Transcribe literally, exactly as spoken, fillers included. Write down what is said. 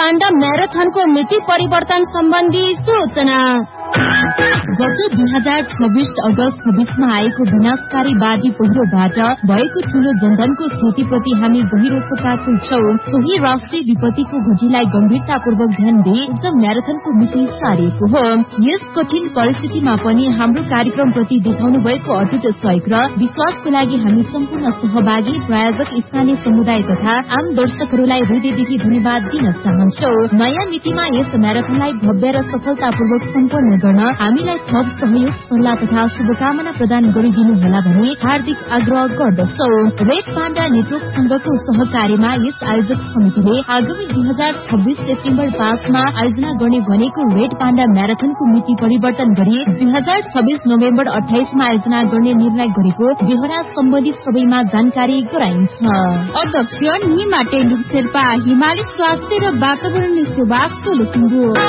Panda म्याराथनको मिति परिवर्तन सम्बन्धी सूचना। गत दुई हजार छब्बीस अगस्त छब्बीसमा आएको विनाशकारी बाढ़ी पहिरोबाट भएको ठूलो जनधनको क्षतिप्रति हामी गहिरो शोकाकुल छौं। सोही राष्ट्रिय विपत्तिको घटीलाई गम्भीरतापूर्वक ध्यान दिई उक्त म्याराथनको मिति सारिएको हो। यस कठिन परिस्थितिमा पनि हाम्रो कार्यक्रमप्रति देखाउनु भएको अटुट सहयोग र विश्वासको लागि हामी सम्पूर्ण सहभागी प्रायोजक स्थानीय समुदाय तथा आम दर्शकहरूलाई हृदयदेखि धन्यवाद दिन चाहन्छौं। नयाँ मितिमा यस म्याराथनलाई भव्य र सफलतापूर्वक सम्पन्न गर्न हामीलाई थप सहयोग सल्लाह तथा शुभकामना प्रदान गरिदिनुहोला भनी हार्दिक आग्रह गर्दछौ। रेड पाण्डा नेटवर्क संघको सहकार्यमा यस आयोजक समितिले आगामी दुई हजार छब्बीस सेप्टेम्बर पाँचमा आयोजना गर्ने भनेको रेड पाण्डा म्याराथनको मिति परिवर्तन गरी दुई हजार छब्बीस नोभेम्बर अठाइसमा आयोजना गर्ने निर्णय गरेको बेहोरा सम्बन्धित सबैमा जानकारी गराइन्छ। अध्यक्ष निमा टेन्डुप शेर्पा, हिमाली स्वास्थ्य र वातावरण सेवा सोलुखुम्बु।